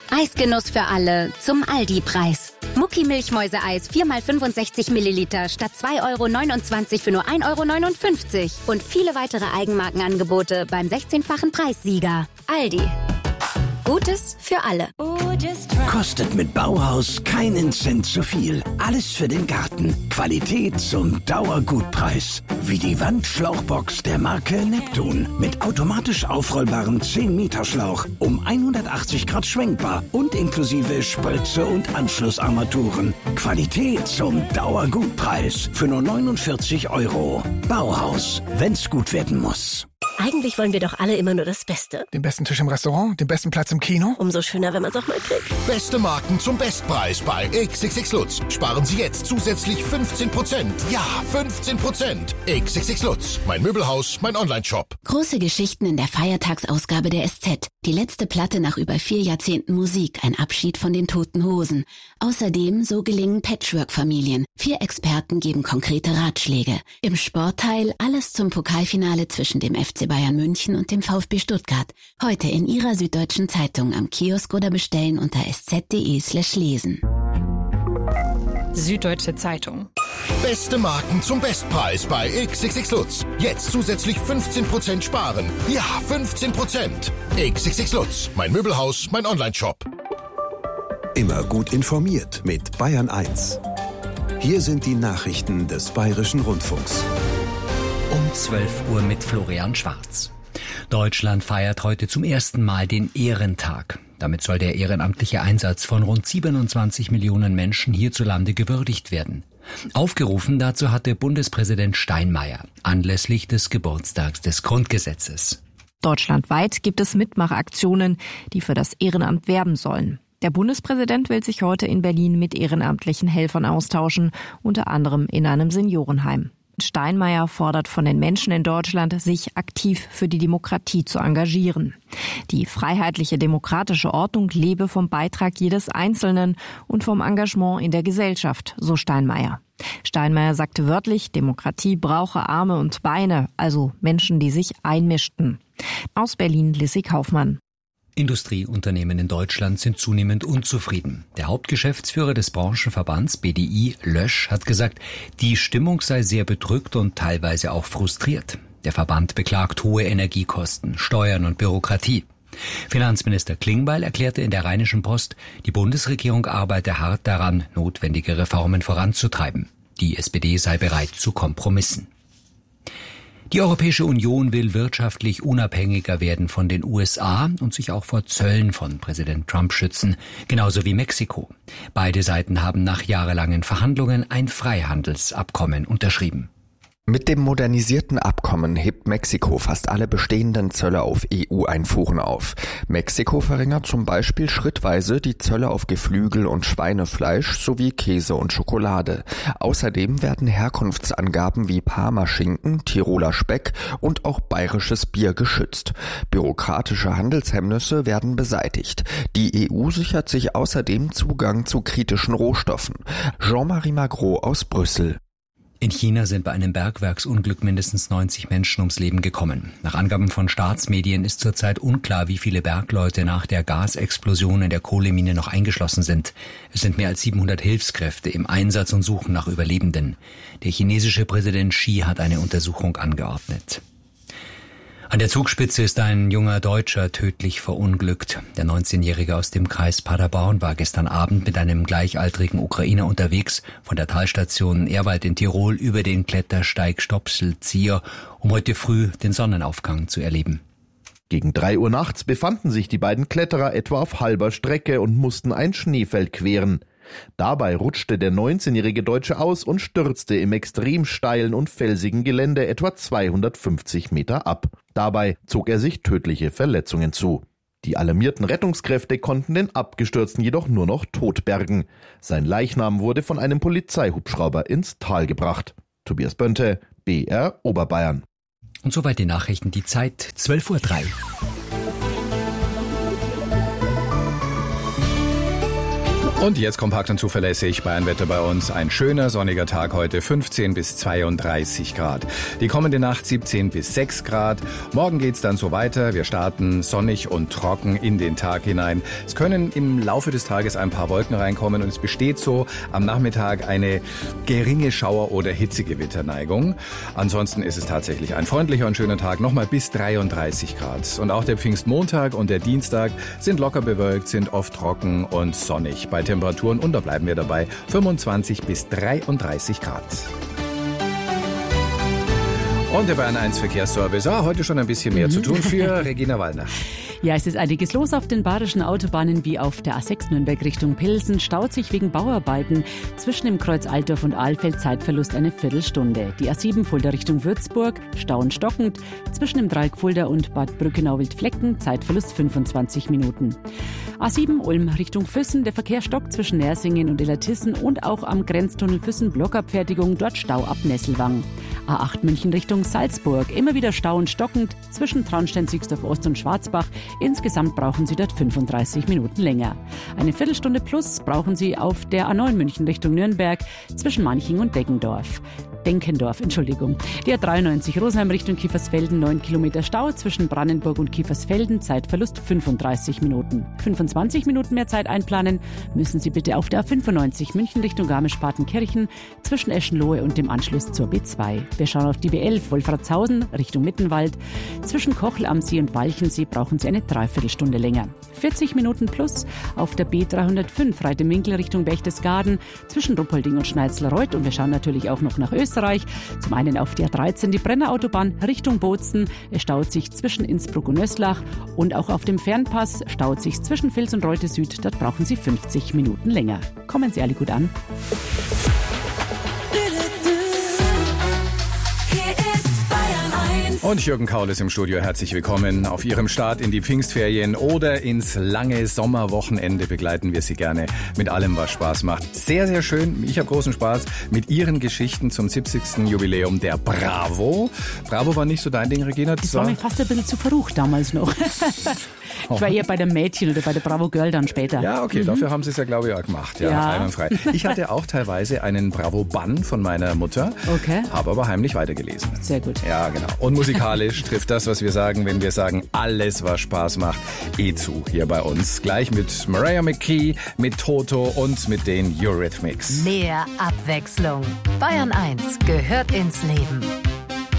Eisgenuss für alle zum Aldi-Preis. Mucki-Milchmäuse-Eis 4x65 Milliliter statt 2,29 € für nur 1,59 € und viele weitere Eigenmarkenangebote beim 16-fachen Preissieger. Aldi. Gutes für alle. Kostet mit Bauhaus keinen Cent zu viel. Alles für den Garten. Qualität zum Dauergutpreis. Wie die Wandschlauchbox der Marke Neptun. Mit automatisch aufrollbarem 10-Meter-Schlauch. Um 180 Grad schwenkbar und inklusive Spritze und Anschlussarmaturen. Qualität zum Dauergutpreis. Für nur 49 €. Bauhaus. Wenn's gut werden muss. Eigentlich wollen wir doch alle immer nur das Beste. Den besten Tisch im Restaurant, den besten Platz im Kino. Umso schöner, wenn man es auch mal kriegt. Beste Marken zum Bestpreis bei XXX Lutz. Sparen Sie jetzt zusätzlich 15%. Ja, 15%. XXX Lutz. Mein Möbelhaus, mein Onlineshop. Große Geschichten in der Feiertagsausgabe der SZ. Die letzte Platte nach über 4 Jahrzehnten Musik. Ein Abschied von den Toten Hosen. Außerdem so gelingen Patchwork-Familien. 4 Experten geben konkrete Ratschläge. Im Sportteil alles zum Pokalfinale zwischen dem FC Bayern München und dem VfB Stuttgart. Heute in Ihrer Süddeutschen Zeitung am Kiosk oder bestellen unter sz.de/lesen. Süddeutsche Zeitung. Beste Marken zum Bestpreis bei XXX Lutz. Jetzt zusätzlich 15% sparen. Ja, 15%. XXX Lutz. Mein Möbelhaus, mein Onlineshop. Immer gut informiert mit Bayern 1. Hier sind die Nachrichten des Bayerischen Rundfunks. Um 12 Uhr mit Florian Schwarz. Deutschland feiert heute zum ersten Mal den Ehrentag. Damit soll der ehrenamtliche Einsatz von rund 27 Millionen Menschen hierzulande gewürdigt werden. Aufgerufen dazu hatte Bundespräsident Steinmeier anlässlich des Geburtstags des Grundgesetzes. Deutschlandweit gibt es Mitmachaktionen, die für das Ehrenamt werben sollen. Der Bundespräsident will sich heute in Berlin mit ehrenamtlichen Helfern austauschen, unter anderem in einem Seniorenheim. Steinmeier fordert von den Menschen in Deutschland, sich aktiv für die Demokratie zu engagieren. Die freiheitliche demokratische Ordnung lebe vom Beitrag jedes Einzelnen und vom Engagement in der Gesellschaft, so Steinmeier. Steinmeier sagte wörtlich, Demokratie brauche Arme und Beine, also Menschen, die sich einmischten. Aus Berlin Lissy Kaufmann. Industrieunternehmen in Deutschland sind zunehmend unzufrieden. Der Hauptgeschäftsführer des Branchenverbands BDI, Lösch, hat gesagt, die Stimmung sei sehr bedrückt und teilweise auch frustriert. Der Verband beklagt hohe Energiekosten, Steuern und Bürokratie. Finanzminister Klingbeil erklärte in der Rheinischen Post, die Bundesregierung arbeite hart daran, notwendige Reformen voranzutreiben. Die SPD sei bereit zu Kompromissen. Die Europäische Union will wirtschaftlich unabhängiger werden von den USA und sich auch vor Zöllen von Präsident Trump schützen, genauso wie Mexiko. Beide Seiten haben nach jahrelangen Verhandlungen ein Freihandelsabkommen unterschrieben. Mit dem modernisierten Abkommen hebt Mexiko fast alle bestehenden Zölle auf EU-Einfuhren auf. Mexiko verringert zum Beispiel schrittweise die Zölle auf Geflügel und Schweinefleisch sowie Käse und Schokolade. Außerdem werden Herkunftsangaben wie Parmaschinken, Tiroler Speck und auch bayerisches Bier geschützt. Bürokratische Handelshemmnisse werden beseitigt. Die EU sichert sich außerdem Zugang zu kritischen Rohstoffen. Jean-Marie Magro aus Brüssel. In China sind bei einem Bergwerksunglück mindestens 90 Menschen ums Leben gekommen. Nach Angaben von Staatsmedien ist zurzeit unklar, wie viele Bergleute nach der Gasexplosion in der Kohlemine noch eingeschlossen sind. Es sind mehr als 700 Hilfskräfte im Einsatz und suchen nach Überlebenden. Der chinesische Präsident Xi hat eine Untersuchung angeordnet. An der Zugspitze ist ein junger Deutscher tödlich verunglückt. Der 19-Jährige aus dem Kreis Paderborn war gestern Abend mit einem gleichaltrigen Ukrainer unterwegs von der Talstation Ehrwald in Tirol über den Klettersteig Stopselzieher, um heute früh den Sonnenaufgang zu erleben. Gegen 3 Uhr nachts befanden sich die beiden Kletterer etwa auf halber Strecke und mussten ein Schneefeld queren. Dabei rutschte der 19-jährige Deutsche aus und stürzte im extrem steilen und felsigen Gelände etwa 250 Meter ab. Dabei zog er sich tödliche Verletzungen zu. Die alarmierten Rettungskräfte konnten den Abgestürzten jedoch nur noch tot bergen. Sein Leichnam wurde von einem Polizeihubschrauber ins Tal gebracht. Tobias Bönte, BR Oberbayern. Und soweit die Nachrichten, die Zeit 12:03 Uhr. Und jetzt kompakt und zuverlässig Bayernwetter bei uns. Ein schöner sonniger Tag heute, 15 bis 32 Grad. Die kommende Nacht 17 bis 6 Grad. Morgen geht's dann so weiter. Wir starten sonnig und trocken in den Tag hinein. Es können im Laufe des Tages ein paar Wolken reinkommen und es besteht so am Nachmittag eine geringe Schauer- oder Hitzegewitterneigung. Ansonsten ist es tatsächlich ein freundlicher und schöner Tag, nochmal bis 33 Grad. Und auch der Pfingstmontag und der Dienstag sind locker bewölkt, sind oft trocken und sonnig. Bei Temperaturen, und da bleiben wir dabei, 25 bis 33 Grad. Und der Bayern 1 Verkehrsservice. Heute schon ein bisschen mehr zu tun für Regina Wallner. Ja, es ist einiges los auf den bayerischen Autobahnen wie auf der A6 Nürnberg Richtung Pilsen. Staut sich wegen Bauarbeiten zwischen dem Kreuz Altdorf und Ahlfeld, Zeitverlust eine Viertelstunde. Die A7 Fulda Richtung Würzburg, Stauen stockend. Zwischen dem Dreieck Fulda und Bad Brückenau-Wildflecken, Zeitverlust 25 Minuten. A7 Ulm Richtung Füssen, der Verkehr stockt zwischen Nersingen und Illertissen und auch am Grenztunnel Füssen Blockabfertigung, dort Stau ab Nesselwang. A8 München Richtung Salzburg, immer wieder Stau und stockend zwischen Traunstein-Sixdorf Ost und Schwarzbach. Insgesamt brauchen Sie dort 35 Minuten länger. Eine Viertelstunde plus brauchen Sie auf der A9 München Richtung Nürnberg zwischen Manching und Denkendorf. Die A93 Rosenheim Richtung Kiefersfelden, 9 Kilometer Stau zwischen Brandenburg und Kiefersfelden, Zeitverlust 35 Minuten. 25 Minuten mehr Zeit einplanen müssen Sie bitte auf der A95 München Richtung Garmisch-Partenkirchen zwischen Eschenlohe und dem Anschluss zur B2. Wir schauen auf die B11 Wolfratshausen Richtung Mittenwald. Zwischen Kochel am See und Walchensee brauchen Sie eine Dreiviertelstunde länger. 40 Minuten plus auf der B305 Reitewinkel Richtung Berchtesgaden zwischen Ruppolding und Schneitzlerreuth. Und wir schauen natürlich auch noch nach Österreich. Zum einen auf der A13 die Brennerautobahn Richtung Bozen. Es staut sich zwischen Innsbruck und Nöslach. Und auch auf dem Fernpass staut sich zwischen Vils und Reute Süd. Dort brauchen Sie 50 Minuten länger. Kommen Sie alle gut an. Und Jürgen Kaul ist im Studio. Herzlich willkommen. Auf Ihrem Start in die Pfingstferien oder ins lange Sommerwochenende begleiten wir Sie gerne mit allem, was Spaß macht. Sehr, sehr schön. Ich habe großen Spaß mit Ihren Geschichten zum 70. Jubiläum der Bravo. Bravo war nicht so dein Ding, Regina? Das war mir fast ein bisschen zu verrucht damals noch. Ich war eher bei der Mädchen oder bei der Bravo Girl dann später. Ja, okay, dafür haben Sie es ja, glaube ich, auch gemacht. Ja, einwandfrei. Ich hatte auch teilweise einen Bravo-Bann von meiner Mutter, habe aber heimlich weitergelesen. Sehr gut. Ja, genau. Und musikalisch trifft das, was wir sagen, wenn wir sagen, alles, was Spaß macht, zu hier bei uns. Gleich mit Mariah McKee, mit Toto und mit den Eurythmics. Mehr Abwechslung. Bayern 1 gehört ins Leben.